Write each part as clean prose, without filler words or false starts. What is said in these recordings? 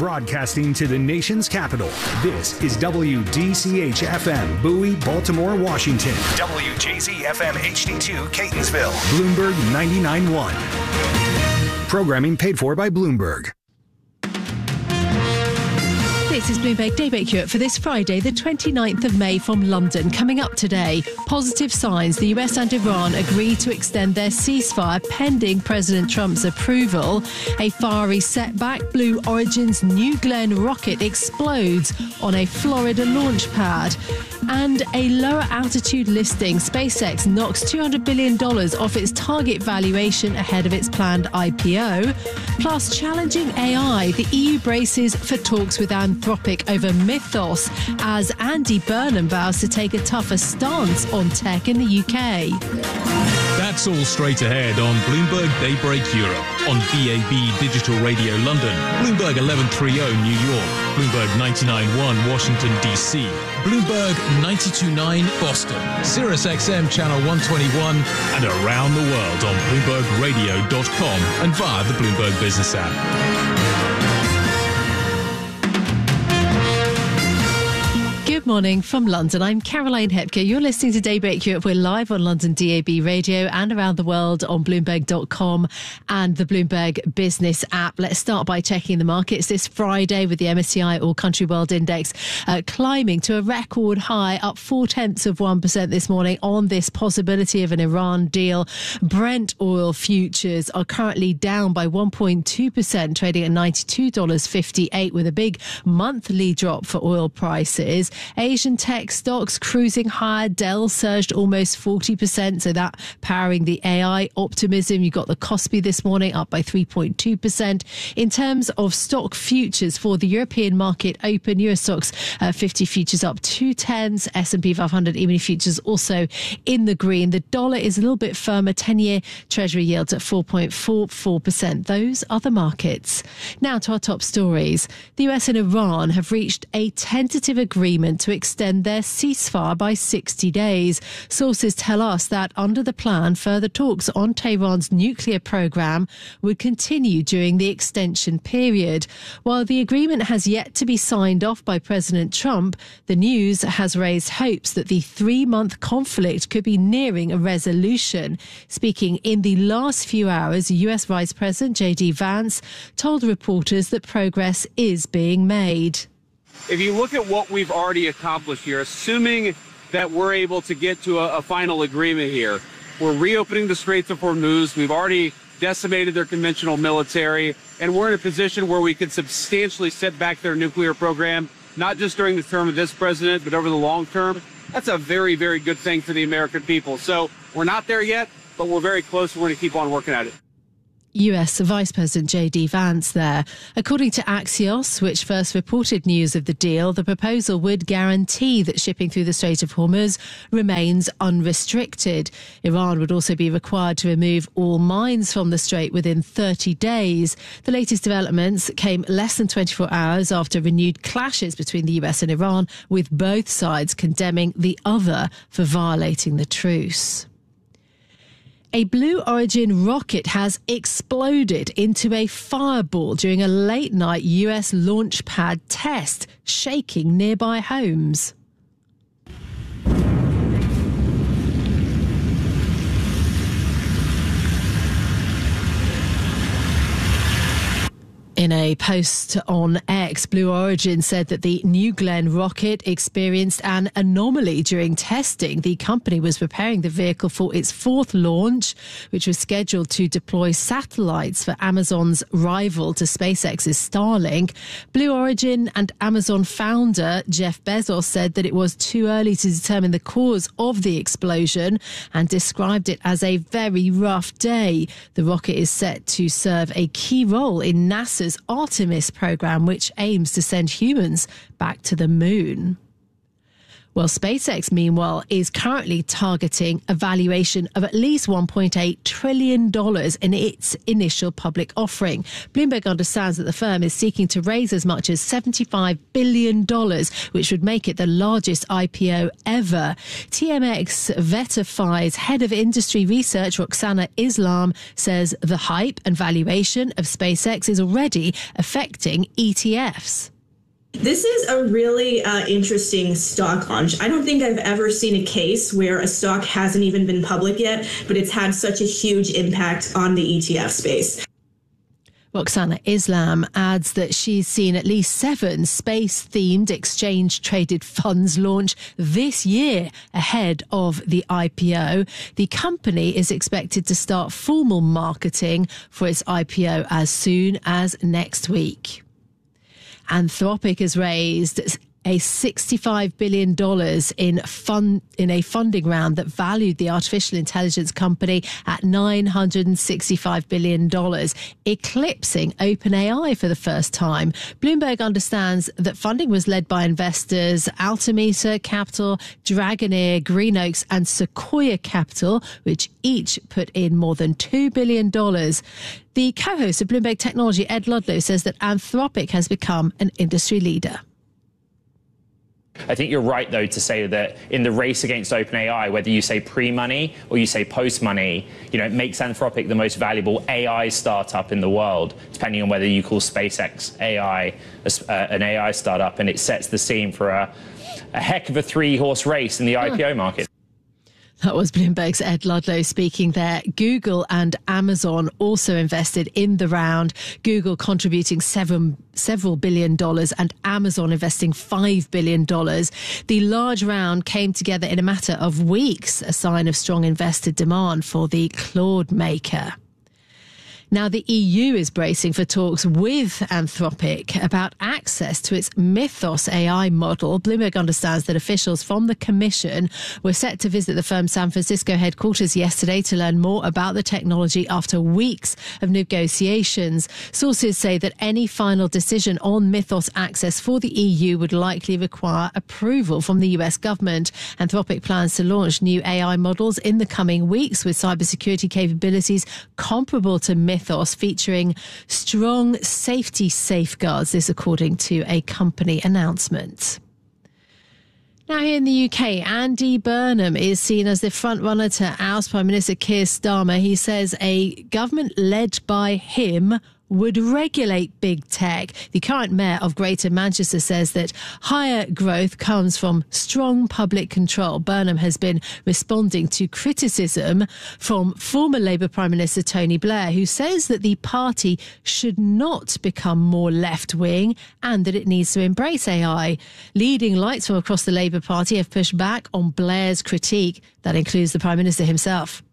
Broadcasting to the nation's capital, this is WDCH-FM, Bowie, Baltimore, Washington. WJZ-FM HD2, Catonsville. Bloomberg 99.1. Programming paid for by Bloomberg. This is Bloomberg Daybreak Europe for this Friday, the 29th of May from London. Coming up today, positive signs. The US and Iran agree to extend their ceasefire pending President Trump's approval. A fiery setback. Blue Origin's New Glenn rocket explodes on a Florida launch pad. And a lower altitude listing. SpaceX knocks $200 billion off its target valuation ahead of its planned IPO. Plus, challenging AI. The EU braces for talks with Anthropic over Mythos as Andy Burnham vows to take a tougher stance on tech in the UK. That's all straight ahead on Bloomberg Daybreak Europe, on DAB Digital Radio London, Bloomberg 1130 New York, Bloomberg 99.1 Washington, D.C., Bloomberg 92.9 Boston, Sirius XM Channel 121, and around the world on BloombergRadio.com and via the Bloomberg Business app. Good morning from London. I'm Caroline Hepker. You're listening to Daybreak Europe. We're live on London DAB Radio and around the world on Bloomberg.com and the Bloomberg Business app. Let's start by checking the markets this Friday with the MSCI All Country World Index climbing to a record high, up 0.4% this morning on this possibility of an Iran deal. Brent oil futures are currently down by 1.2%, trading at $92.58 with a big monthly drop for oil prices. Asian tech stocks cruising higher. Dell surged almost 40%, so that powering the AI optimism. You got the Kospi this morning up by 3.2%. In terms of stock futures for the European market open, US stocks 50 futures up 0.2, S&P 500 E-mini futures also in the green. The dollar is a little bit firmer, 10-year Treasury yields at 4.44%. Those are the markets. Now to our top stories. The US and Iran have reached a tentative agreement to extend their ceasefire by 60 days. Sources tell us that under the plan, further talks on Tehran's nuclear program would continue during the extension period. While the agreement has yet to be signed off by President Trump, the news has raised hopes that the 3-month conflict could be nearing a resolution. Speaking in the last few hours, US Vice President J.D. Vance told reporters that progress is being made. If you look at what we've already accomplished here, assuming that we're able to get to a final agreement here, we're reopening the Straits of Hormuz. We've already decimated their conventional military, and we're in a position where we can substantially set back their nuclear program, not just during the term of this president, but over the long term. That's a very, very good thing for the American people. So we're not there yet, but we're very close. We're going to keep on working at it. US Vice President J.D. Vance there. According to Axios, which first reported news of the deal, the proposal would guarantee that shipping through the Strait of Hormuz remains unrestricted. Iran would also be required to remove all mines from the strait within 30 days. The latest developments came less than 24 hours after renewed clashes between the US and Iran, with both sides condemning the other for violating the truce. A Blue Origin rocket has exploded into a fireball during a late-night US launch pad test, shaking nearby homes. In a post on X, Blue Origin said that the New Glenn rocket experienced an anomaly during testing. The company was preparing the vehicle for its 4th launch, which was scheduled to deploy satellites for Amazon's rival to SpaceX's Starlink. Blue Origin and Amazon founder Jeff Bezos said that it was too early to determine the cause of the explosion and described it as a very rough day. The rocket is set to serve a key role in NASA's Artemis program, which aims to send humans back to the moon. Well, SpaceX, meanwhile, is currently targeting a valuation of at least $1.8 trillion in its initial public offering. Bloomberg understands that the firm is seeking to raise as much as $75 billion, which would make it the largest IPO ever. TMX Verify's head of industry research, Roxana Islam, says the hype and valuation of SpaceX is already affecting ETFs. This is a really interesting stock launch. I don't think I've ever seen a case where a stock hasn't even been public yet, but it's had such a huge impact on the ETF space. Roxana Islam adds that she's seen at least 7 space-themed exchange-traded funds launch this year ahead of the IPO. The company is expected to start formal marketing for its IPO as soon as next week. Anthropic has raised a $65 billion in a funding round that valued the artificial intelligence company at $965 billion, eclipsing OpenAI for the first time. Bloomberg understands that funding was led by investors Altimeter Capital, Dragoneer, Green Oaks and Sequoia Capital, which each put in more than $2 billion. The co-host of Bloomberg Technology, Ed Ludlow, says that Anthropic has become an industry leader. I think you're right, though, to say that in the race against OpenAI, whether you say pre-money or you say post-money, it makes Anthropic the most valuable AI startup in the world, depending on whether you call SpaceX AI an AI startup, and it sets the scene for a heck of a 3-horse race in the IPO market. That was Bloomberg's Ed Ludlow speaking there. Google and Amazon also invested in the round, Google contributing several billion dollars and Amazon investing $5 billion. The large round came together in a matter of weeks, a sign of strong investor demand for the Claude maker. Now, the EU is bracing for talks with Anthropic about access to its Mythos AI model. Bloomberg understands that officials from the Commission were set to visit the firm's San Francisco headquarters yesterday to learn more about the technology after weeks of negotiations. Sources say that any final decision on Mythos access for the EU would likely require approval from the US government. Anthropic plans to launch new AI models in the coming weeks with cybersecurity capabilities comparable to Mythos, featuring strong safety safeguards, this according to a company announcement. Now, here in the UK, Andy Burnham is seen as the frontrunner to oust Prime Minister Keir Starmer. He says a government led by him would regulate big tech. The current mayor of Greater Manchester says that higher growth comes from strong public control. Burnham has been responding to criticism from former Labour Prime Minister Tony Blair, who says that the party should not become more left-wing and that it needs to embrace AI. Leading lights from across the Labour Party have pushed back on Blair's critique. That includes the Prime Minister himself.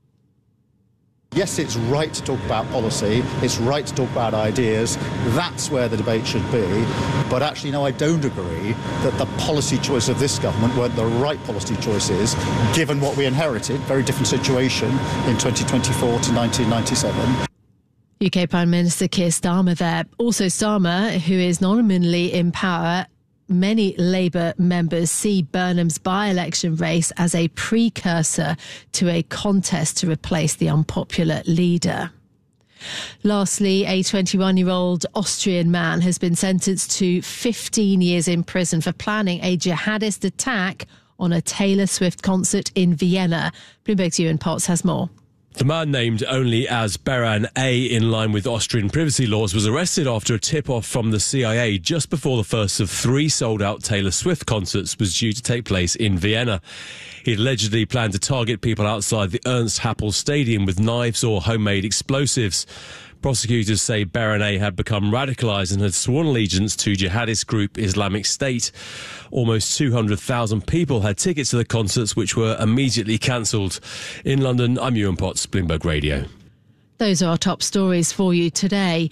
Yes, it's right to talk about policy, it's right to talk about ideas, that's where the debate should be, but actually, no, I don't agree that the policy choice of this government weren't the right policy choices, given what we inherited, very different situation in 2024 to 1997. UK Prime Minister Keir Starmer there. Also Starmer, who is nominally in power. Many Labour members see Burnham's by-election race as a precursor to a contest to replace the unpopular leader. Lastly, a 21-year-old Austrian man has been sentenced to 15 years in prison for planning a jihadist attack on a Taylor Swift concert in Vienna. Bloomberg's Ewan Potts has more. The man, named only as Beran A. in line with Austrian privacy laws, was arrested after a tip-off from the CIA just before the first of 3 sold-out Taylor Swift concerts was due to take place in Vienna. He allegedly planned to target people outside the Ernst Happel Stadium with knives or homemade explosives. Prosecutors say Beran A. had become radicalised and had sworn allegiance to jihadist group Islamic State. Almost 200,000 people had tickets to the concerts, which were immediately cancelled. In London, I'm Ewan Potts, Bloomberg Radio. Those are our top stories for you today.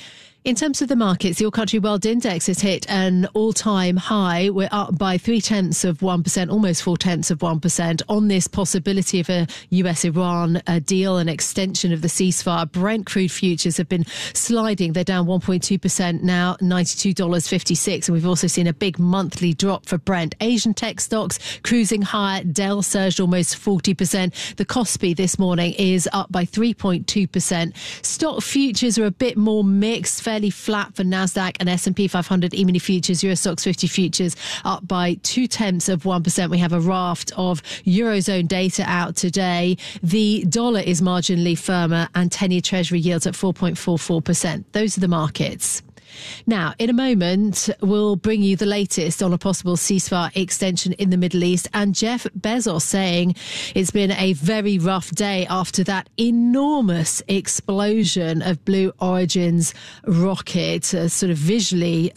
In terms of the markets, the All Country World Index has hit an all-time high. We're up by 0.3%, almost 0.4% on this possibility of a US-Iran deal, an extension of the ceasefire. Brent crude futures have been sliding. They're down 1.2% now, $92.56. And we've also seen a big monthly drop for Brent. Asian tech stocks cruising higher. Dell surged almost 40%. The Kospi this morning is up by 3.2%. Stock futures are a bit more mixed, fairly flat for Nasdaq and S&P 500 E-mini futures. Euro Stoxx 50 futures up by 0.2%. We have a raft of Eurozone data out today. The dollar is marginally firmer and 10-year Treasury yields at 4.44%. Those are the markets. Now, in a moment, we'll bring you the latest on a possible ceasefire extension in the Middle East, and Jeff Bezos saying it's been a very rough day after that enormous explosion of Blue Origin's rocket, sort of visually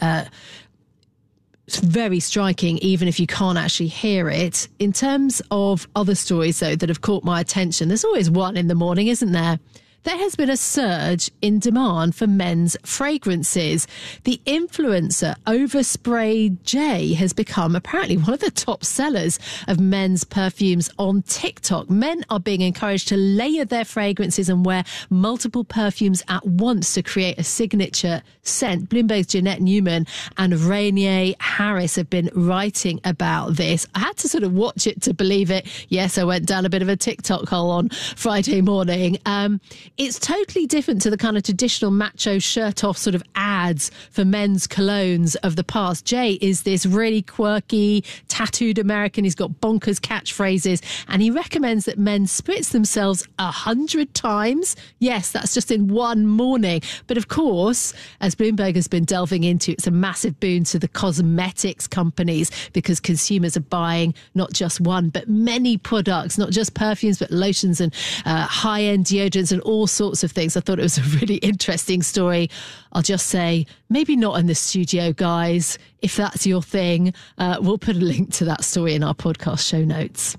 very striking, even if you can't actually hear it. In terms of other stories, though, that have caught my attention, there's always one in the morning, isn't there? There has been a surge in demand for men's fragrances. The influencer Overspray J has become apparently one of the top sellers of men's perfumes on TikTok. Men are being encouraged to layer their fragrances and wear multiple perfumes at once to create a signature scent. Bloomberg's Jeanette Newman and Rainier Harris have been writing about this. I had to sort of watch it to believe it. Yes, I went down a bit of a TikTok hole on Friday morning. It's totally different to the kind of traditional macho shirt-off sort of ads for men's colognes of the past. Jay is this really quirky, tattooed American. He's got bonkers catchphrases, and he recommends that men spritz themselves 100 times. Yes, that's just in one morning. But of course, as Bloomberg has been delving into, it's a massive boon to the cosmetics companies because consumers are buying not just one, but many products, not just perfumes, but lotions and high-end deodorants and all sorts of things. I thought it was a really interesting story. I'll just say, maybe not in the studio, guys. If that's your thing, we'll put a link to that story in our podcast show notes.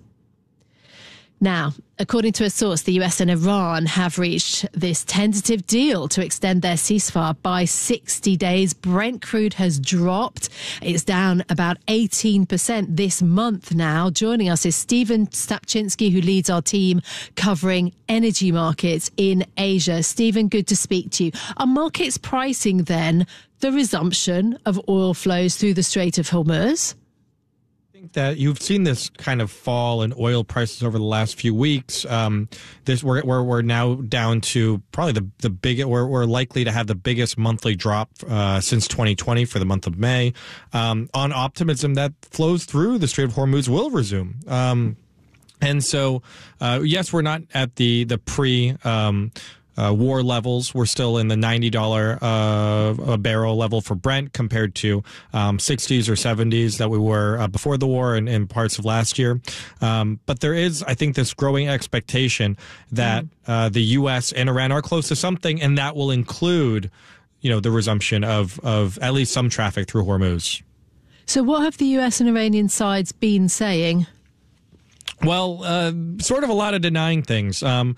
Now, according to a source, the US and Iran have reached this tentative deal to extend their ceasefire by 60 days. Brent crude has dropped. It's down about 18% this month now. Joining us is Stephen Stapczynski, who leads our team covering energy markets in Asia. Stephen, good to speak to you. Are markets pricing then the resumption of oil flows through the Strait of Hormuz? That you've seen this kind of fall in oil prices over the last few weeks. We're now down to probably the biggest. We're likely to have the biggest monthly drop since 2020 for the month of May. On optimism that flows through the Strait of Hormuz will resume. And so, yes, we're not at the pre. War levels. We're still in the $90 a barrel level for Brent compared to 60s or 70s that we were before the war and in parts of last year. But there is, I think, this growing expectation that the U.S. and Iran are close to something, and that will include, the resumption of at least some traffic through Hormuz. So what have the U.S. and Iranian sides been saying? Well, sort of a lot of denying things.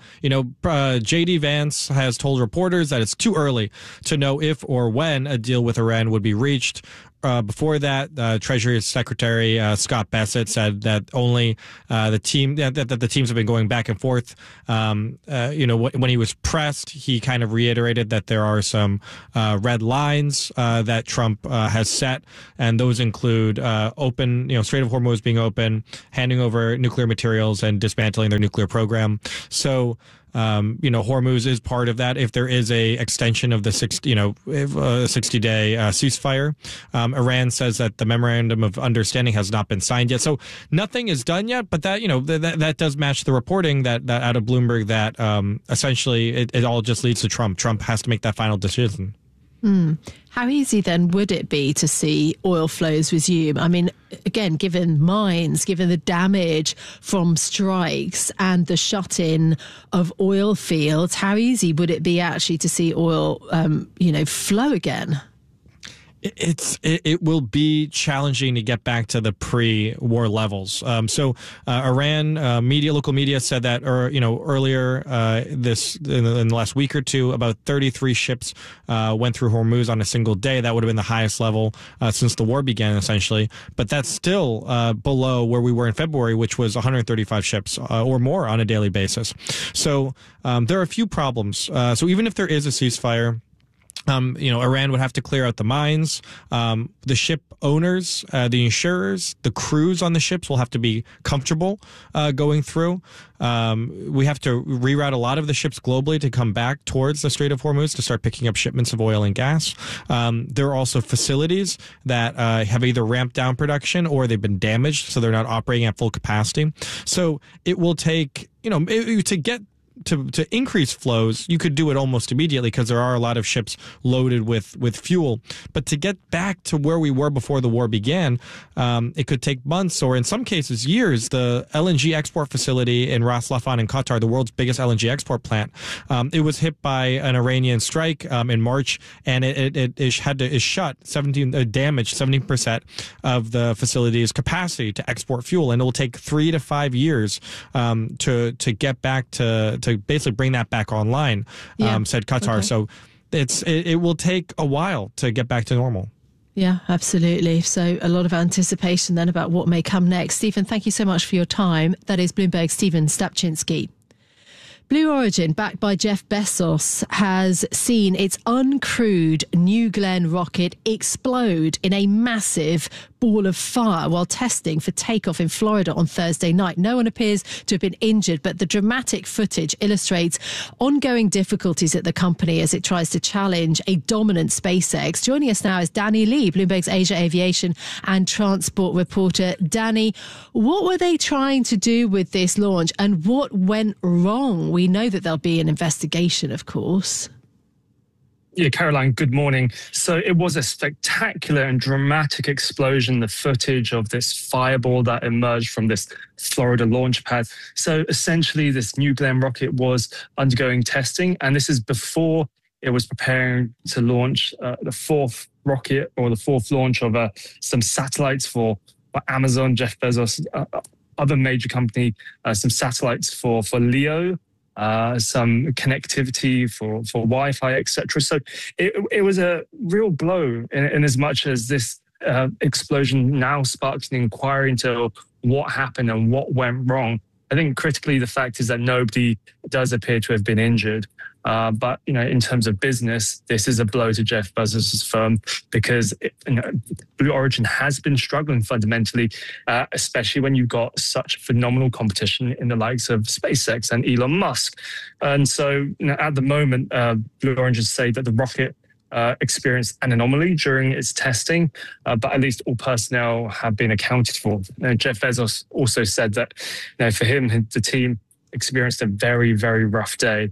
J.D. Vance has told reporters that it's too early to know if or when a deal with Iran would be reached. Before that, Treasury Secretary Scott Bessent said that only the teams have been going back and forth. When he was pressed, he kind of reiterated that there are some red lines that Trump has set, and those include open, Strait of Hormuz being open, handing over nuclear materials, and dismantling their nuclear program. So. Hormuz is part of that. If there is a extension of the 60-day ceasefire, Iran says that the memorandum of understanding has not been signed yet. So nothing is done yet. But that that does match the reporting that out of Bloomberg that essentially it all just leads to Trump. Trump has to make that final decision. How easy then would it be to see oil flows resume? I mean, again, given mines, given the damage from strikes and the shut-in of oil fields, how easy would it be actually to see oil, flow again? It will be challenging to get back to the pre-war levels. So Iran local media said that, earlier in the last week or two, about 33 ships went through Hormuz on a single day. That would have been the highest level since the war began, essentially. But that's still below where we were in February, which was 135 ships or more on a daily basis. So there are a few problems. So even if there is a ceasefire, Iran would have to clear out the mines. The ship owners, the insurers, the crews on the ships will have to be comfortable going through. We have to reroute a lot of the ships globally to come back towards the Strait of Hormuz to start picking up shipments of oil and gas. There are also facilities that have either ramped down production or they've been damaged, so they're not operating at full capacity. So it will take, to get to increase flows, you could do it almost immediately because there are a lot of ships loaded with fuel. But to get back to where we were before the war began, it could take months or in some cases years. The LNG export facility in Ras Laffan in Qatar, the world's biggest LNG export plant, it was hit by an Iranian strike in March, and it damaged 17% of the facility's capacity to export fuel, and it will take 3 to 5 years to get back to basically bring that back online, said Qatar. Okay. So it will take a while to get back to normal. Yeah, absolutely. So a lot of anticipation then about what may come next. Stephen, thank you so much for your time. That is Bloomberg's Stephen Stapczynski. Blue Origin, backed by Jeff Bezos, has seen its uncrewed New Glenn rocket explode in a massive ball of fire while testing for takeoff in Florida on Thursday night. No one appears to have been injured, but the dramatic footage illustrates ongoing difficulties at the company as it tries to challenge a dominant SpaceX. Joining us now is Danny Lee, Bloomberg's Asia Aviation and Transport reporter. Danny, what were they trying to do with this launch and what went wrong? We know that there'll be an investigation, of course. Yeah, Caroline, good morning. So it was a spectacular and dramatic explosion, the footage of this fireball that emerged from this Florida launch pad. So essentially, this New Glenn rocket was undergoing testing, and this is before it was preparing to launch the fourth rocket or the fourth launch of some satellites for Amazon, Jeff Bezos, other major company, some satellites for LEO, some connectivity for Wi-Fi, etc. So it was a real blow in as much as this explosion now sparks an inquiry into what happened and what went wrong. I think critically the fact is that nobody does appear to have been injured. But, in terms of business, this is a blow to Jeff Bezos' firm because Blue Origin has been struggling fundamentally, especially when you've got such phenomenal competition in the likes of SpaceX and Elon Musk. And so at the moment, Blue Origin say that the rocket experienced an anomaly during its testing, but at least all personnel have been accounted for. Jeff Bezos also said that for him, the team experienced a very, very rough day.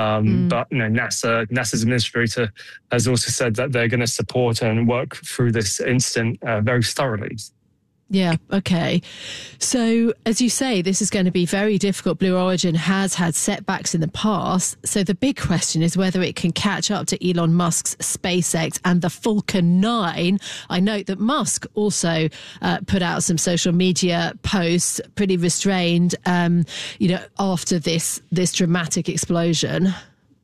But NASA's administrator has also said that they're going to support and work through this incident very thoroughly. Yeah, okay. So, as you say, this is going to be very difficult. Blue Origin has had setbacks in the past. So the big question is whether it can catch up to Elon Musk's SpaceX and the Falcon 9. I note that Musk also put out some social media posts, pretty restrained, after this dramatic explosion.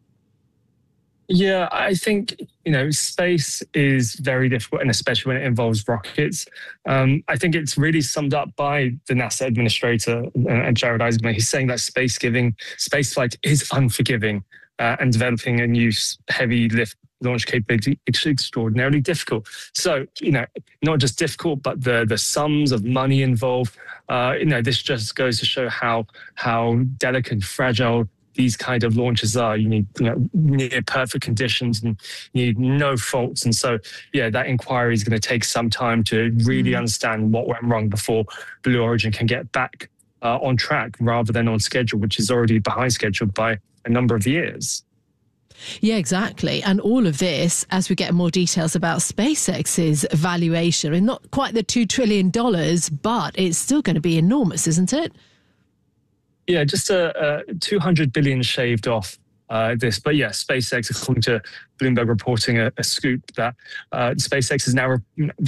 Yeah, I think, space is very difficult, and especially when it involves rockets. I think it's really summed up by the NASA administrator, Jared Isaacman. He's saying that spaceflight is unforgiving, and developing a new heavy lift launch capability is extraordinarily difficult. So, not just difficult, but the sums of money involved, this just goes to show how delicate and fragile these kind of launches are. You need near perfect conditions and you need no faults. And so, that inquiry is going to take some time to really understand what went wrong before Blue Origin can get back on track rather than on schedule, which is already behind schedule by a number of years. Yeah, exactly. And all of this, as we get more details about SpaceX's valuation, and not quite the $2 trillion, but it's still going to be enormous, isn't it? Yeah, just a 200 billion shaved off this. But yeah, SpaceX, according to Bloomberg reporting a scoop that SpaceX is now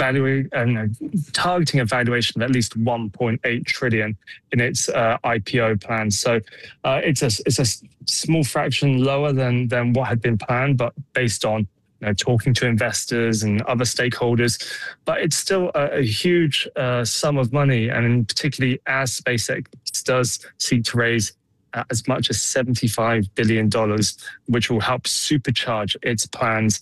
targeting a valuation of at least 1.8 trillion in its IPO plans. So it's a small fraction lower than what had been planned, but based on talking to investors and other stakeholders, but it's still a huge sum of money, and particularly as SpaceX does seek to raise as much as $75 billion, which will help supercharge its plans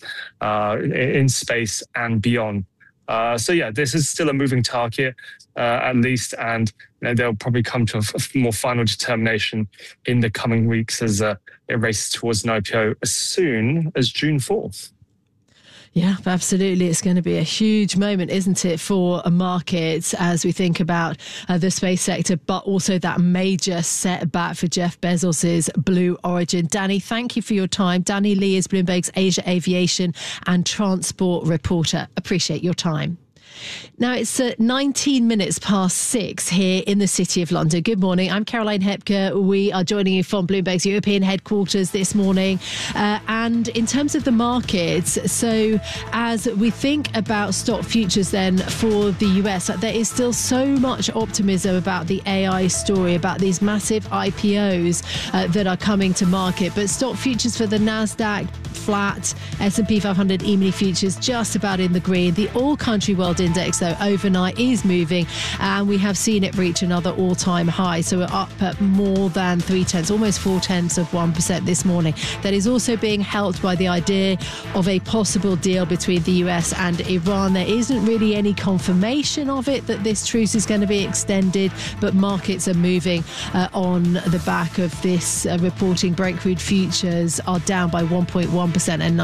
in space and beyond. So yeah, this is still a moving target, at least, and they'll probably come to a more final determination in the coming weeks as it races towards an IPO as soon as June 4th. Yeah, absolutely. It's going to be a huge moment, isn't it, for a market as we think about the space sector, but also that major setback for Jeff Bezos's Blue Origin. Danny, thank you for your time. Danny Lee is Bloomberg's Asia Aviation and Transport reporter. Appreciate your time. Now it's 19 minutes past 6 here in the City of London. Good morning. I'm Caroline Hepker. We are joining you from Bloomberg's European headquarters this morning. And in terms of the markets, so as we think about stock futures then for the US, there is still so much optimism about the AI story, about these massive IPOs that are coming to market. But stock futures for the NASDAQ flat, S&P 500 E-mini futures just about in the green. The all-country world index, though, overnight is moving, and we have seen it reach another all-time high. So we're up at more than 0.3, almost 0.4% this morning. That is also being helped by the idea of a possible deal between the US and Iran. There isn't really any confirmation of it that this truce is going to be extended, but markets are moving on the back of this reporting. Brent crude futures are down by 1.1% and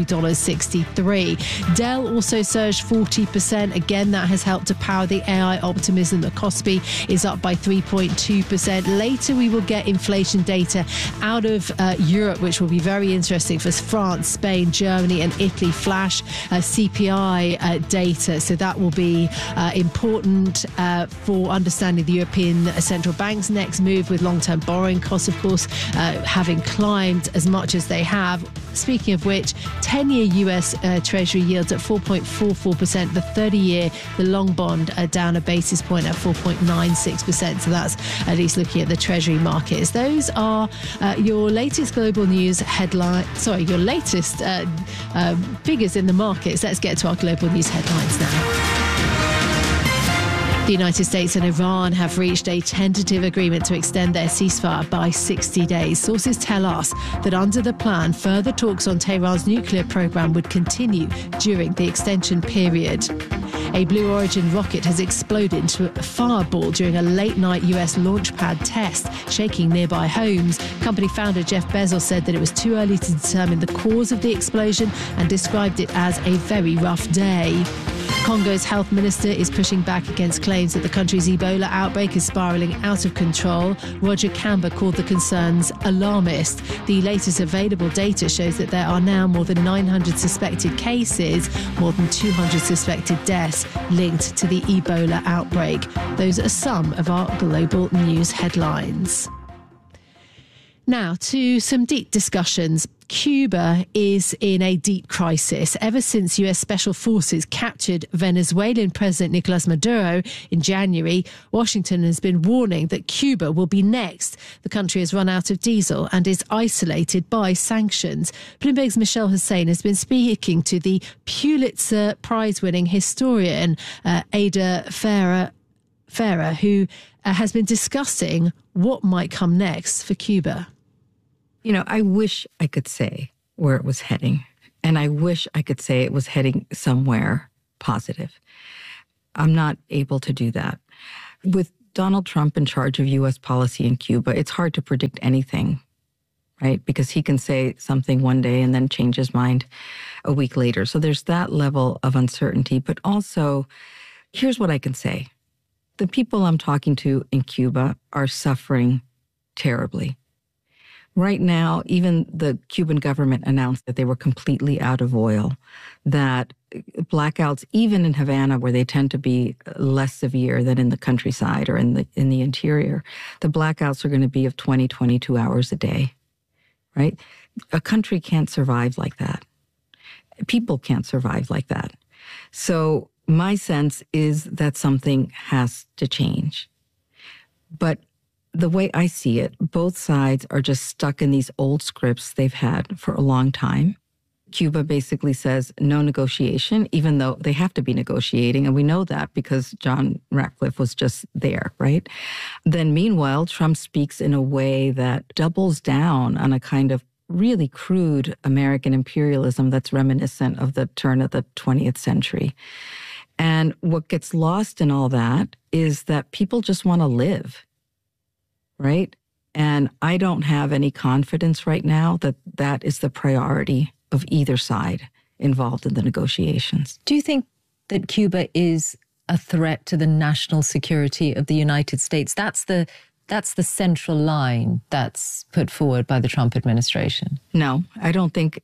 $92.63. Dell also surged 40%. Again, that has helped to power the AI optimism. The Kospi is up by 3.2%. Later, we will get inflation data out of Europe, which will be very interesting for France, Spain, Germany and Italy. Flash CPI data. So that will be important for understanding the European Central Bank's next move, with long-term borrowing costs, of course, having climbed as much as they have. Speaking of which, 10-year US Treasury yields at 4.44%. The 30-year, the long bond, down a basis point at 4.96%. So that's at least looking at the Treasury markets. Those are your latest global news headline. Sorry, your latest figures in the markets. Let's get to our global news headlines now. The United States and Iran have reached a tentative agreement to extend their ceasefire by 60 days. Sources tell us that under the plan, further talks on Tehran's nuclear program would continue during the extension period. A Blue Origin rocket has exploded into a fireball during a late-night US launch pad test, shaking nearby homes. Company founder Jeff Bezos said that it was too early to determine the cause of the explosion and described it as a very rough day. Congo's health minister is pushing back against claims that the country's Ebola outbreak is spiralling out of control. Roger Kamba called the concerns alarmist. The latest available data shows that there are now more than 900 suspected cases, more than 200 suspected deaths linked to the Ebola outbreak. Those are some of our global news headlines. Now to some deep discussions. Cuba is in a deep crisis. Ever since US special forces captured Venezuelan President Nicolas Maduro in January, Washington has been warning that Cuba will be next. The country has run out of diesel and is isolated by sanctions. Bloomberg's Michelle Hussein has been speaking to the Pulitzer Prize-winning historian Ada Farah, who has been discussing what might come next for Cuba. You know, I wish I could say where it was heading, and I wish I could say it was heading somewhere positive. I'm not able to do that. With Donald Trump in charge of U.S. policy in Cuba, it's hard to predict anything, right? Because he can say something one day and then change his mind a week later. So there's that level of uncertainty. But also, here's what I can say. The people I'm talking to in Cuba are suffering terribly. Right now, even the Cuban government announced that they were completely out of oil, that blackouts, even in Havana, where they tend to be less severe than in the countryside or in the interior, the blackouts are going to be of 20, 22 hours a day, right? A country can't survive like that. People can't survive like that. So my sense is that something has to change. But the way I see it, both sides are just stuck in these old scripts they've had for a long time. Cuba basically says no negotiation, even though they have to be negotiating. And we know that because John Ratcliffe was just there, right? Then meanwhile, Trump speaks in a way that doubles down on a kind of really crude American imperialism that's reminiscent of the turn of the 20th century. And what gets lost in all that is that people just want to live, right? And I don't have any confidence right now that that is the priority of either side involved in the negotiations. Do you think that Cuba is a threat to the national security of the United States? That's the central line that's put forward by the Trump administration. No, I don't think,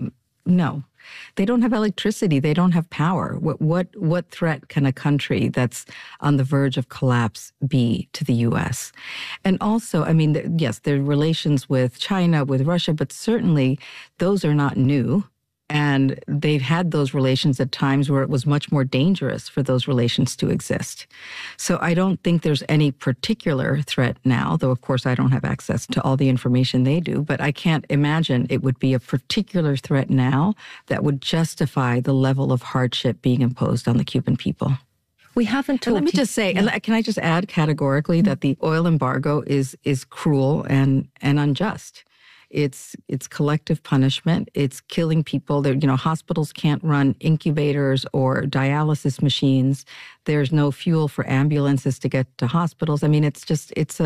no. They don't have electricity. They don't have power. What threat can a country that's on the verge of collapse be to the U.S.? And also, I mean, yes, their relations with China, with Russia, but certainly those are not new. And they've had those relations at times where it was much more dangerous for those relations to exist. So I don't think there's any particular threat now, though, of course, I don't have access to all the information they do. But I can't imagine it would be a particular threat now that would justify the level of hardship being imposed on the Cuban people. We haven't talked. Let me just say, and can I just add categorically that the oil embargo is cruel and unjust. It's collective punishment. It's killing people. Hospitals can't run incubators or dialysis machines. There's no fuel for ambulances to get to hospitals. I mean, it's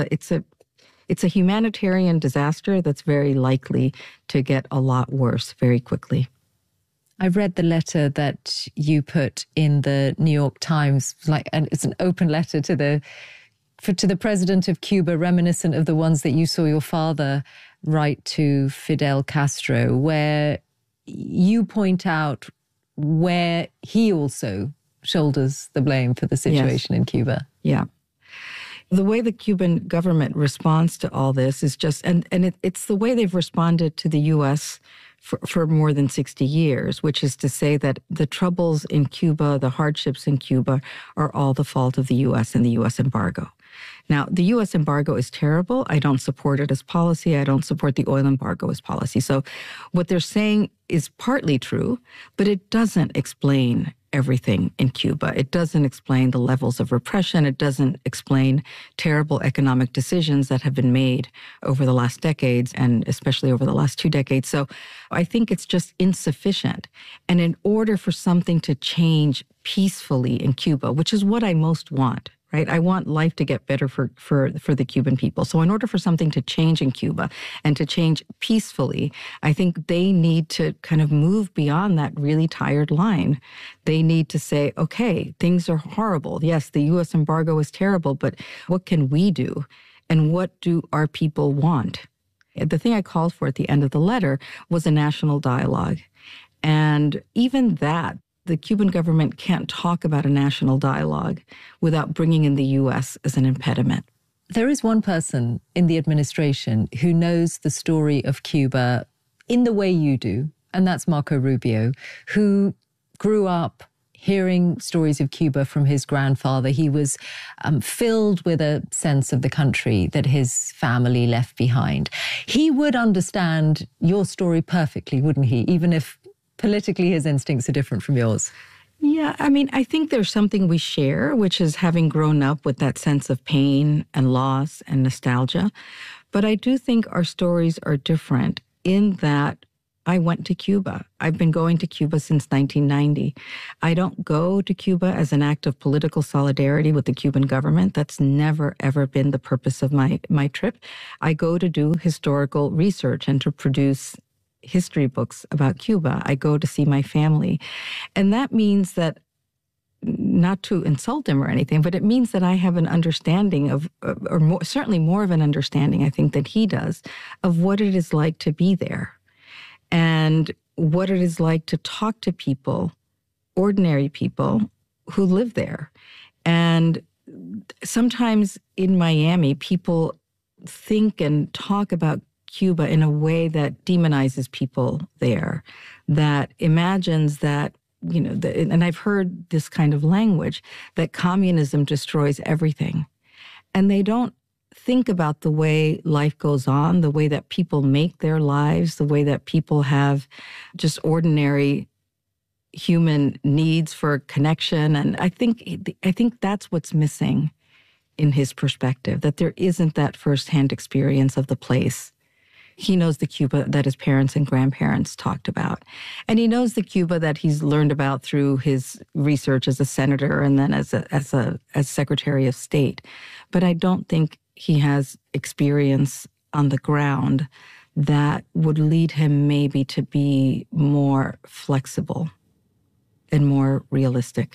a humanitarian disaster that's very likely to get a lot worse very quickly. I read the letter that you put in the New York Times, and it's an open letter to the president of Cuba, reminiscent of the ones that you saw your father write to Fidel Castro, where you point out where he also shoulders the blame for the situation in Cuba. Yeah. The way the Cuban government responds to all this is just, and it's the way they've responded to the U.S. for more than 60 years, which is to say that the troubles in Cuba, the hardships in Cuba, are all the fault of the U.S. and the U.S. embargo. Now, the U.S. embargo is terrible. I don't support it as policy. I don't support the oil embargo as policy. So what they're saying is partly true, but it doesn't explain everything in Cuba. It doesn't explain the levels of repression. It doesn't explain terrible economic decisions that have been made over the last decades, and especially over the last 2 decades. So I think it's just insufficient. And in order for something to change peacefully in Cuba, which is what I most want, right? I want life to get better for the Cuban people. So in order for something to change in Cuba and to change peacefully, I think they need to kind of move beyond that really tired line. They need to say, okay, things are horrible. Yes, the U.S. embargo is terrible, but what can we do? And what do our people want? The thing I called for at the end of the letter was a national dialogue. And even that, the Cuban government can't talk about a national dialogue without bringing in the U.S. as an impediment. There is one person in the administration who knows the story of Cuba in the way you do, and that's Marco Rubio, who grew up hearing stories of Cuba from his grandfather. He was filled with a sense of the country that his family left behind. He would understand your story perfectly, wouldn't he? Even if politically his instincts are different from yours. Yeah, I mean, I think there's something we share, which is having grown up with that sense of pain and loss and nostalgia. But I do think our stories are different in that I went to Cuba. I've been going to Cuba since 1990. I don't go to Cuba as an act of political solidarity with the Cuban government. That's never, ever been the purpose of my trip. I go to do historical research and to produce history books about Cuba. I go to see my family. And that means that, not to insult him or anything, but it means that I have an understanding of, or more, certainly more of an understanding, I think, than he does, of what it is like to be there and what it is like to talk to people, ordinary people who live there. And sometimes in Miami, people think and talk about Cuba in a way that demonizes people there, that imagines that, and I've heard this kind of language, that communism destroys everything. And they don't think about the way life goes on, the way that people make their lives, the way that people have just ordinary human needs for connection. And I think that's what's missing in his perspective, that there isn't that firsthand experience of the place. He knows the Cuba that his parents and grandparents talked about. And he knows the Cuba that he's learned about through his research as a senator and then as Secretary of State. But I don't think he has experience on the ground that would lead him maybe to be more flexible and more realistic.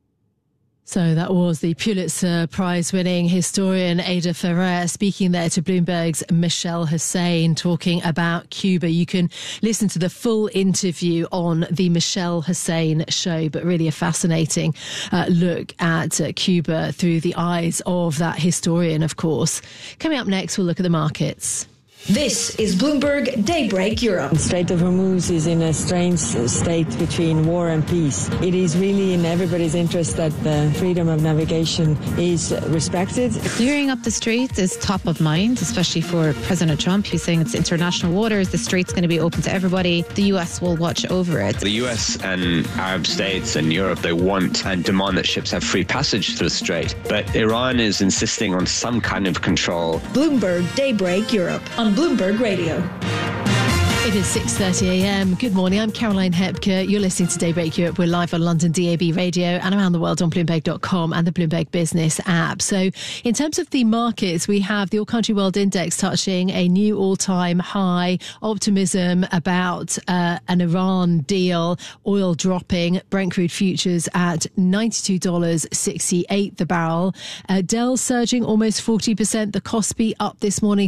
So that was the Pulitzer Prize-winning historian Ada Ferrer speaking there to Bloomberg's Michelle Hussein, talking about Cuba. You can listen to the full interview on the Michelle Hussein show, but really a fascinating look at Cuba through the eyes of that historian, of course. Coming up next, we'll look at the markets. This is Bloomberg Daybreak Europe. The Strait of Hormuz is in a strange state between war and peace. It is really in everybody's interest that the freedom of navigation is respected. Clearing up the straits is top of mind, especially for President Trump. He's saying it's international waters. The strait's going to be open to everybody. The U.S. will watch over it. The U.S. and Arab states and Europe, they want and demand that ships have free passage through the strait. But Iran is insisting on some kind of control. Bloomberg Daybreak Europe on Bloomberg Radio. It is 6:30 a.m. Good morning. I'm Caroline Hepker. You're listening to Daybreak Europe. We're live on London DAB radio and around the world on Bloomberg.com and the Bloomberg Business app. So in terms of the markets, we have the All Country World Index touching a new all-time high. Optimism about an Iran deal. Oil dropping. Brent crude futures at $92.68 the barrel. Dell surging almost 40%. The Kospi up this morning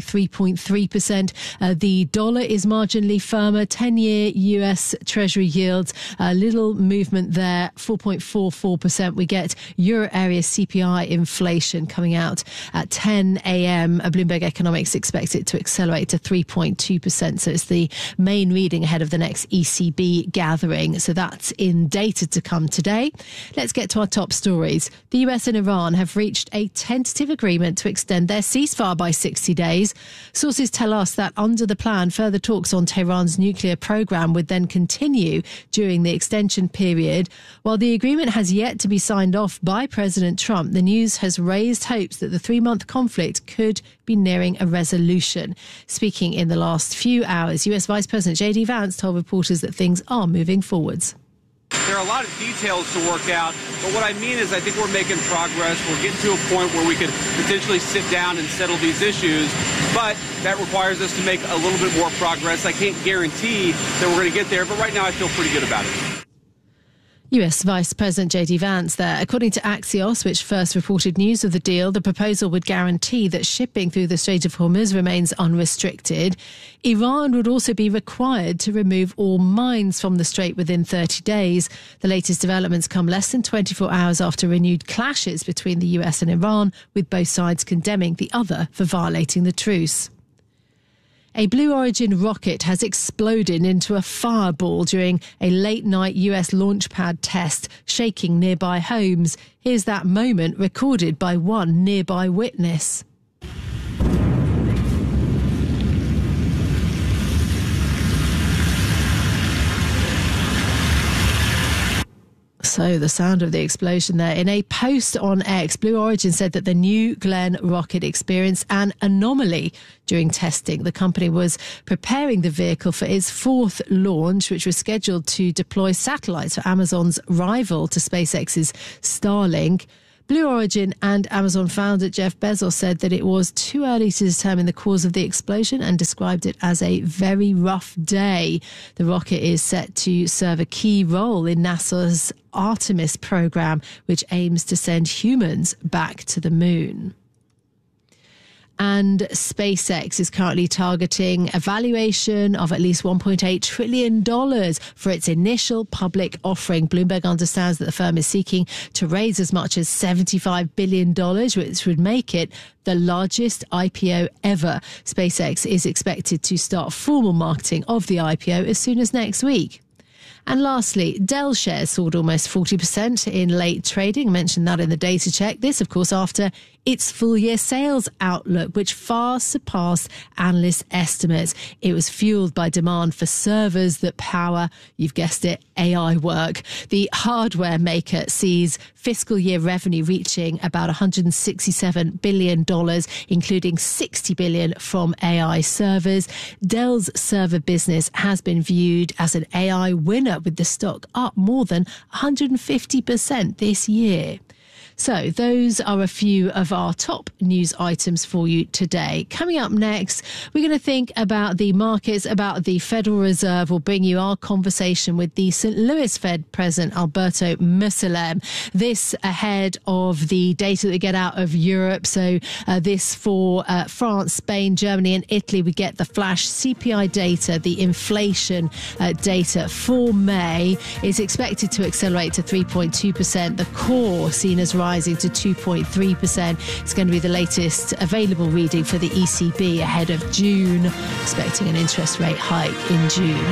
3.3%. The dollar is marginally firmer. 10-year US Treasury yields, a little movement there, 4.44%. We get Euro area CPI inflation coming out at 10 a.m. Bloomberg Economics expects it to accelerate to 3.2%. So it's the main reading ahead of the next ECB gathering. So that's in data to come today. Let's get to our top stories. The US and Iran have reached a tentative agreement to extend their ceasefire by 60 days. Sources tell us that under the plan, further talks on Tehran's nuclear program would then continue during the extension period. While the agreement has yet to be signed off by President Trump, the news has raised hopes that the 3-month conflict could be nearing a resolution. Speaking in the last few hours, US Vice President J.D. Vance told reporters that things are moving forwards. There are a lot of details to work out, but what I mean is I think we're making progress. We're getting to a point where we could potentially sit down and settle these issues, but that requires us to make a little bit more progress. I can't guarantee that we're going to get there, but right now I feel pretty good about it. US Vice President J.D. Vance there. According to Axios, which first reported news of the deal, the proposal would guarantee that shipping through the Strait of Hormuz remains unrestricted. Iran would also be required to remove all mines from the strait within 30 days. The latest developments come less than 24 hours after renewed clashes between the US and Iran, with both sides condemning the other for violating the truce. A Blue Origin rocket has exploded into a fireball during a late-night US launch pad test, shaking nearby homes. Here's that moment recorded by one nearby witness. So the sound of the explosion there. In a post on X, Blue Origin said that the New Glenn rocket experienced an anomaly during testing. The company was preparing the vehicle for its 4th launch, which was scheduled to deploy satellites for Amazon's rival to SpaceX's Starlink. Blue Origin and Amazon founder Jeff Bezos said that it was too early to determine the cause of the explosion and described it as a very rough day. The rocket is set to serve a key role in NASA's Artemis program, which aims to send humans back to the moon. And SpaceX is currently targeting a valuation of at least $1.8 trillion for its initial public offering. Bloomberg understands that the firm is seeking to raise as much as $75 billion, which would make it the largest IPO ever. SpaceX is expected to start formal marketing of the IPO as soon as next week. And lastly, Dell shares soared almost 40% in late trading. I mentioned that in the data check. This, of course, after its full-year sales outlook, which far surpassed analyst estimates. It was fueled by demand for servers that power, you've guessed it, AI work. The hardware maker sees fiscal year revenue reaching about $167 billion, including $60 billion from AI servers. Dell's server business has been viewed as an AI winner, with the stock up more than 150% this year. So those are a few of our top news items for you today. Coming up next, we're going to think about the markets, about the Federal Reserve. We'll bring you our conversation with the St. Louis Fed President Alberto Mussolem. This ahead of the data that we get out of Europe. So this for France, Spain, Germany and Italy. We get the flash CPI data, the inflation data for May is expected to accelerate to 3.2%. The core seen as rising to 2.3%. It's going to be the latest available reading for the ECB ahead of June, expecting an interest rate hike in June.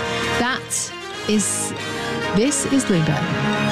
This is Bloomberg.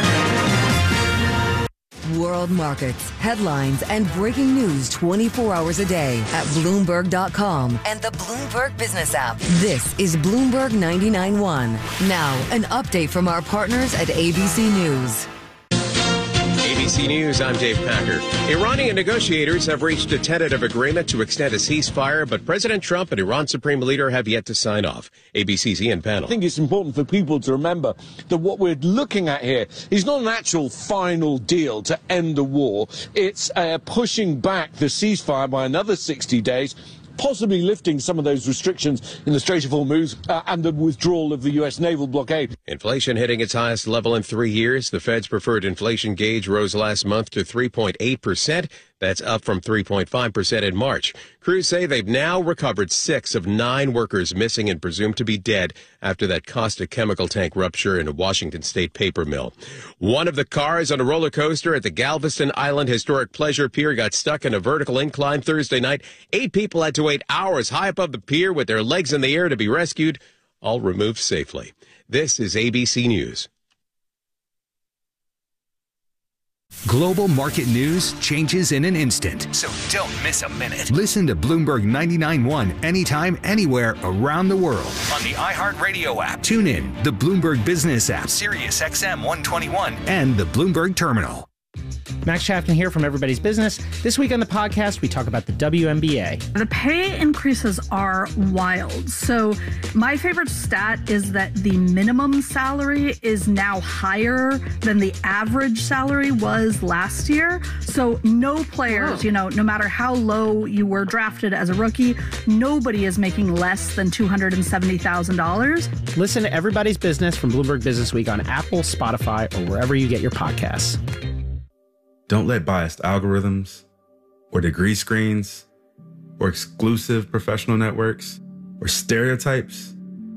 World markets, headlines, and breaking news 24 hours a day at Bloomberg.com and the Bloomberg Business app. This is Bloomberg 99.1. Now, an update from our partners at ABC News. ABC News, I'm Dave Packer. Iranian negotiators have reached a tentative agreement to extend a ceasefire, but President Trump and Iran's supreme leader have yet to sign off. ABC's Ian Pannell. I think it's important for people to remember that what we're looking at here is not an actual final deal to end the war. It's pushing back the ceasefire by another 60 days, possibly lifting some of those restrictions in the Strait of Hormuz and the withdrawal of the U.S. naval blockade. Inflation hitting its highest level in 3 years. The Fed's preferred inflation gauge rose last month to 3.8%. That's up from 3.5% in March. Crews say they've now recovered 6 of 9 workers missing and presumed to be dead after that caustic chemical tank rupture in a Washington State paper mill. One of the cars on a roller coaster at the Galveston Island Historic Pleasure Pier got stuck in a vertical incline Thursday night. 8 people had to wait hours high above the pier with their legs in the air to be rescued, all removed safely. This is ABC News. Global market news changes in an instant, so don't miss a minute. Listen to Bloomberg 99.1 anytime, anywhere around the world on the iHeartRadio app. Tune in, the Bloomberg Business app, Sirius XM 121, and the Bloomberg Terminal. Max Chapman here from Everybody's Business. This week on the podcast, we talk about the WNBA. The pay increases are wild. So my favorite stat is that the minimum salary is now higher than the average salary was last year. So no players, no matter how low you were drafted as a rookie, nobody is making less than $270,000. Listen to Everybody's Business from Bloomberg Business Week on Apple, Spotify, or wherever you get your podcasts. Don't let biased algorithms or degree screens or exclusive professional networks or stereotypes.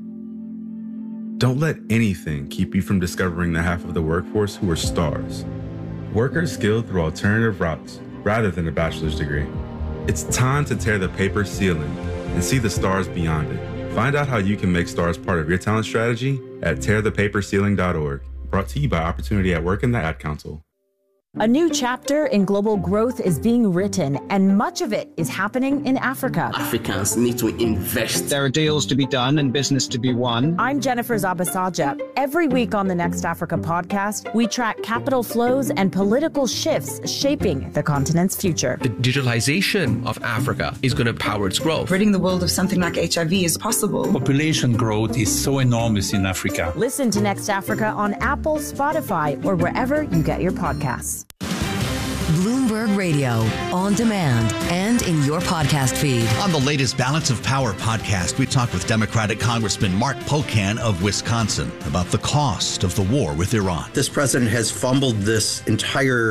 Don't let anything keep you from discovering the half of the workforce who are stars. Workers skilled through alternative routes rather than a bachelor's degree. It's time to tear the paper ceiling and see the stars beyond it. Find out how you can make stars part of your talent strategy at tearthepaperceiling.org. Brought to you by Opportunity at Work and the Ad Council. A new chapter in global growth is being written, and much of it is happening in Africa. Africans need to invest. There are deals to be done and business to be won. I'm Jennifer Zabasaja. Every week on the Next Africa podcast, we track capital flows and political shifts shaping the continent's future. The digitalization of Africa is going to power its growth. Ridding the world of something like HIV is possible. Population growth is so enormous in Africa. Listen to Next Africa on Apple, Spotify, or wherever you get your podcasts. Bloomberg Radio, on demand and in your podcast feed. On the latest Balance of Power podcast, we talked with Democratic Congressman Mark Pocan of Wisconsin about the cost of the war with Iran. This president has fumbled this entire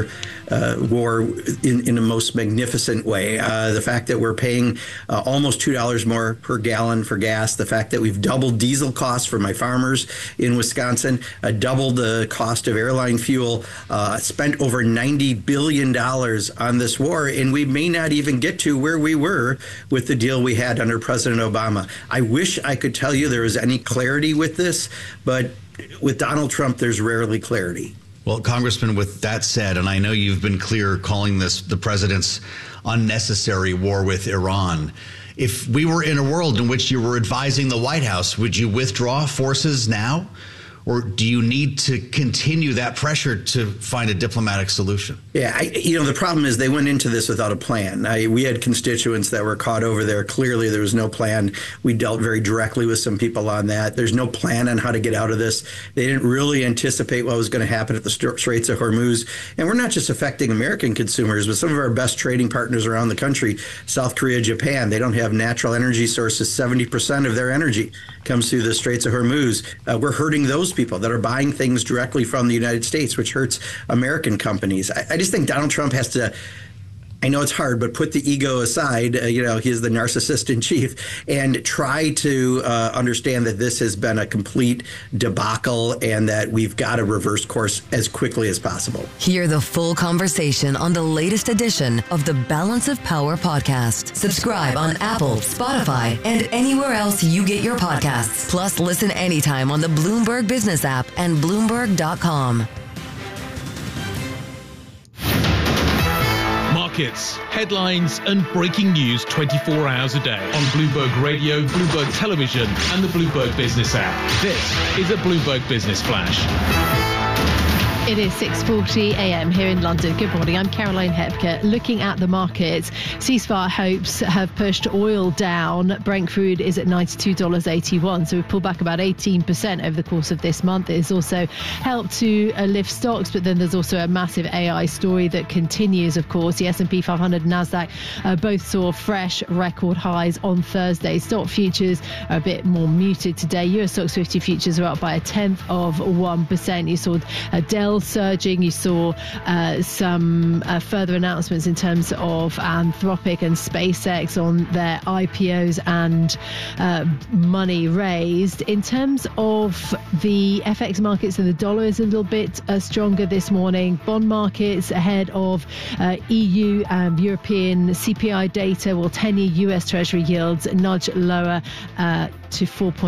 war in the most magnificent way. The fact that we're paying almost $2 more per gallon for gas, the fact that we've doubled diesel costs for my farmers in Wisconsin, doubled the cost of airline fuel, spent over $90 billion on this war, and we may not even get to where we were with the deal we had under President Obama. I wish I could tell you there was any clarity with this, but with Donald Trump, there's rarely clarity. Well, Congressman, with that said, and I know you've been clear calling this the president's unnecessary war with Iran, if we were in a world in which you were advising the White House, would you withdraw forces now? Or do you need to continue that pressure to find a diplomatic solution? Yeah, the problem is they went into this without a plan. We had constituents that were caught over there. Clearly, there was no plan. We dealt very directly with some people on that. There's no plan on how to get out of this. They didn't really anticipate what was going to happen at the Straits of Hormuz. And we're not just affecting American consumers, but some of our best trading partners around the country, South Korea, Japan, they don't have natural energy sources. 70% of their energy comes through the Straits of Hormuz. We're hurting those people that are buying things directly from the United States, which hurts American companies. I just think Donald Trump has to, I know it's hard, but put the ego aside. He's the narcissist in chief, and try to understand that this has been a complete debacle and that we've got to reverse course as quickly as possible. Hear the full conversation on the latest edition of the Balance of Power podcast. Subscribe on Apple, Spotify, and anywhere else you get your podcasts. Plus, listen anytime on the Bloomberg Business app and Bloomberg.com. Markets, headlines, and breaking news 24 hours a day on Bloomberg Radio, Bloomberg Television, and the Bloomberg Business app. This is a Bloomberg Business Flash. It is 6:40 a.m. here in London. Good morning. I'm Caroline Hepker. Looking at the markets, ceasefire hopes have pushed oil down. Brent crude is at $92.81, so we've pulled back about 18% over the course of this month. It has also helped to lift stocks, but then there's also a massive AI story that continues, of course. The S&P 500 and NASDAQ both saw fresh record highs on Thursday. Stock futures are a bit more muted today. US Stocks 50 futures are up by 0.1%. You saw Dell surging. You saw some further announcements in terms of Anthropic and SpaceX on their IPOs and money raised. In terms of the FX markets, and the dollar is a little bit stronger this morning. Bond markets ahead of EU and European CPI data, while 10-year US Treasury yields nudge lower to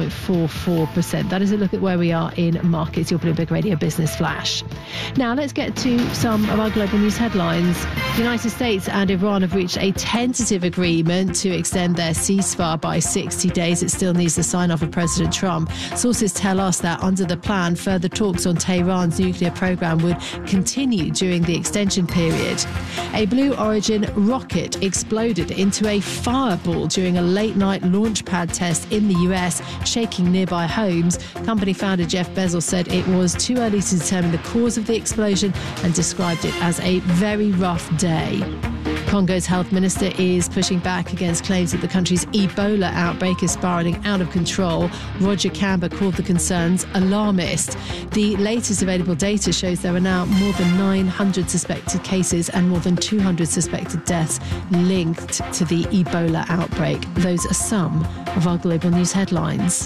4.44%. That is a look at where we are in markets. Your Bloomberg Radio Business Flash. Now let's get to some of our global news headlines. The United States and Iran have reached a tentative agreement to extend their ceasefire by 60 days. It still needs the sign-off of President Trump. Sources tell us that under the plan, further talks on Tehran's nuclear program would continue during the extension period. A Blue Origin rocket exploded into a fireball during a late-night launch pad test in the US, shaking nearby homes. Company founder Jeff Bezos said it was too early to determine the cause of the explosion and described it as a very rough day. Congo's health minister is pushing back against claims that the country's Ebola outbreak is spiralling out of control. Roger Kamba called the concerns alarmist. The latest available data shows there are now more than 900 suspected cases and more than 200 suspected deaths linked to the Ebola outbreak. Those are some of our global news headlines.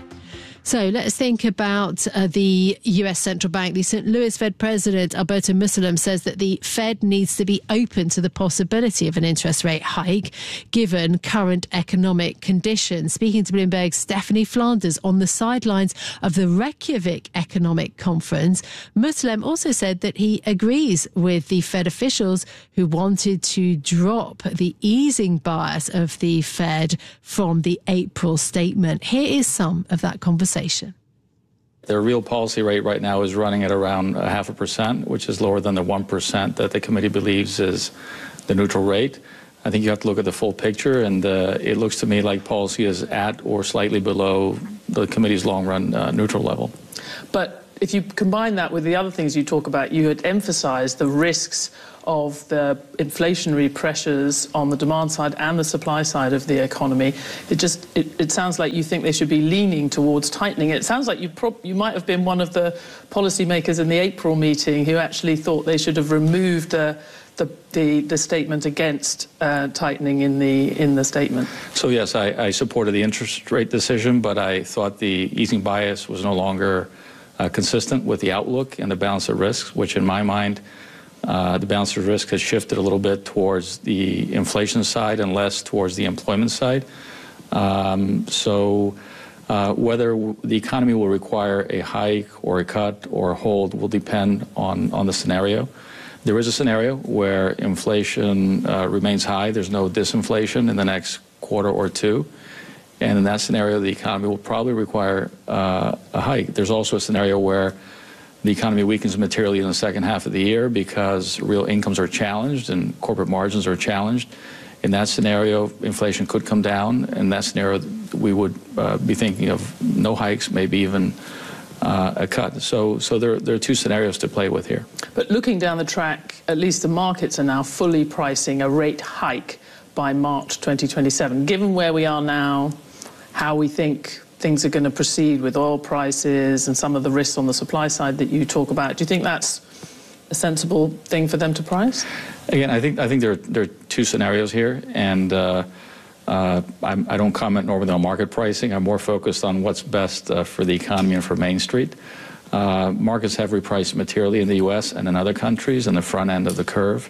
So let's think about the US Central Bank. The St. Louis Fed President Alberto Mussolem says that the Fed needs to be open to the possibility of an interest rate hike given current economic conditions. Speaking to Bloomberg's Stephanie Flanders on the sidelines of the Reykjavik Economic Conference, Mussolem also said that he agrees with the Fed officials who wanted to drop the easing bias of the Fed from the April statement. Here is some of that conversation. Their real policy rate right now is running at around 0.5%, which is lower than the 1% that the committee believes is the neutral rate. I think you have to look at the full picture, and it looks to me like policy is at or slightly below the committee's long-run neutral level. But if you combine that with the other things you talk about, you had emphasised the risks of the inflationary pressures on the demand side and the supply side of the economy. It sounds like you think they should be leaning towards tightening. It sounds like you might have been one of the policymakers in the April meeting who actually thought they should have removed the statement against tightening in the statement. So yes, I supported the interest rate decision, but I thought the easing bias was no longer consistent with the outlook and the balance of risks, which in my mind, the balance of risk has shifted a little bit towards the inflation side and less towards the employment side. Whether the economy will require a hike or a cut or a hold will depend on the scenario. There is a scenario where inflation remains high. There's no disinflation in the next quarter or two. And in that scenario, the economy will probably require a hike. There's also a scenario where the economy weakens materially in the second half of the year because real incomes are challenged and corporate margins are challenged. In that scenario, inflation could come down. In that scenario, we would be thinking of no hikes, maybe even a cut. So there are two scenarios to play with here. But looking down the track, at least the markets are now fully pricing a rate hike by March 2027. Given where we are now, how we think things are going to proceed with oil prices and some of the risks on the supply side that you talk about, do you think that's a sensible thing for them to price? Again, I think there are two scenarios here, and I don't comment normally on market pricing. I'm more focused on what's best for the economy and for Main Street. Markets have repriced materially in the U.S. and in other countries in the front end of the curve.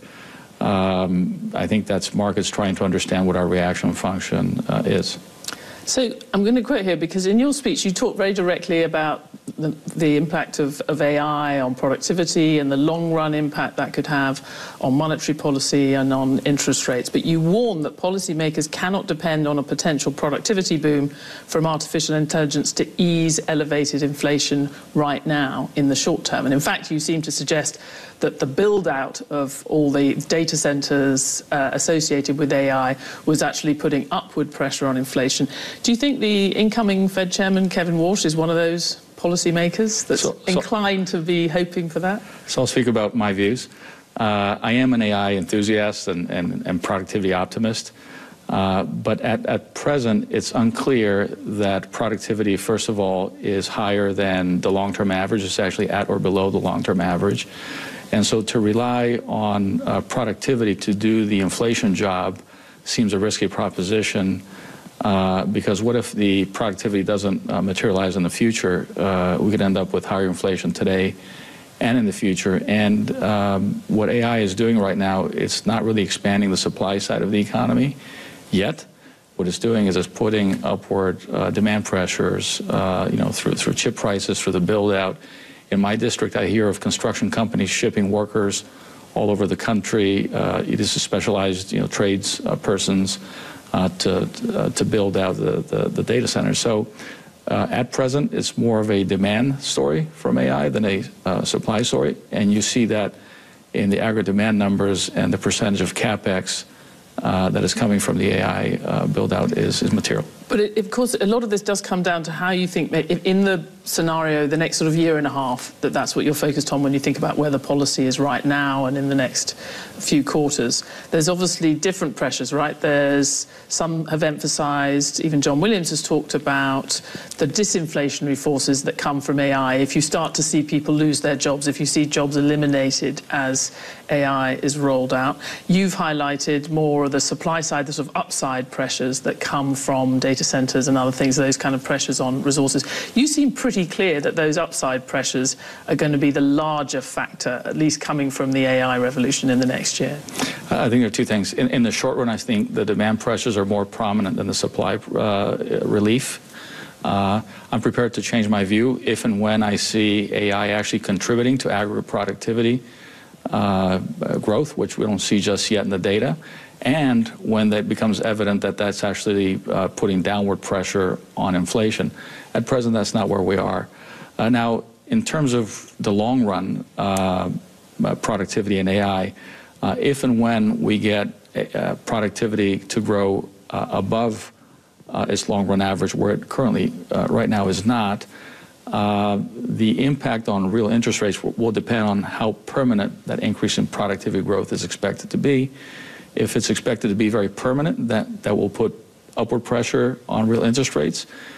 I think that's markets trying to understand what our reaction function is. So I'm going to quote here, because in your speech you talk very directly about the impact of AI on productivity and the long-run impact that could have on monetary policy and on interest rates. But you warn that policymakers cannot depend on a potential productivity boom from artificial intelligence to ease elevated inflation right now in the short term. And in fact, you seem to suggest that the build-out of all the data centers associated with AI was actually putting upward pressure on inflation. Do you think the incoming Fed chairman, Kevin Walsh, is one of those policymakers that's inclined to be hoping for that? So I'll speak about my views. I am an AI enthusiast and productivity optimist. But at present, it's unclear that productivity, first of all, is higher than the long-term average. It's actually at or below the long-term average. And so to rely on productivity to do the inflation job seems a risky proposition, because what if the productivity doesn't materialize in the future? We could end up with higher inflation today and in the future. And what AI is doing right now, it's not really expanding the supply side of the economy yet. What it's doing is it's putting upward demand pressures, through chip prices, through the build-out. In my district, I hear of construction companies shipping workers all over the country. It is specialized, trades persons to build out the data centers. So at present, it's more of a demand story from AI than a supply story. And you see that in the aggregate demand numbers, and the percentage of CapEx that is coming from the AI build-out is material. But of course, a lot of this does come down to how you think, in the scenario, the next sort of year and a half, that's what you're focused on when you think about where the policy is right now and in the next few quarters. There's obviously different pressures, right? Some have emphasized, even John Williams has talked about the disinflationary forces that come from AI. If you start to see people lose their jobs, if you see jobs eliminated as AI is rolled out, you've highlighted more of the supply side, the sort of upside pressures that come from data centers and other things, those kind of pressures on resources. You seem pretty clear that those upside pressures are going to be the larger factor, at least coming from the AI revolution in the next year. I think there are two things. In the short run, I think the demand pressures are more prominent than the supply relief. I'm prepared to change my view if and when I see AI actually contributing to aggregate productivity growth, which we don't see just yet in the data. And when that becomes evident that that's actually putting downward pressure on inflation. At present, that's not where we are. Now, in terms of the long run productivity in AI, if and when we get productivity to grow above its long run average, where it currently right now is not, The impact on real interest rates will depend on how permanent that increase in productivity growth is expected to be. If it's expected to be very permanent, that will put upward pressure on real interest rates.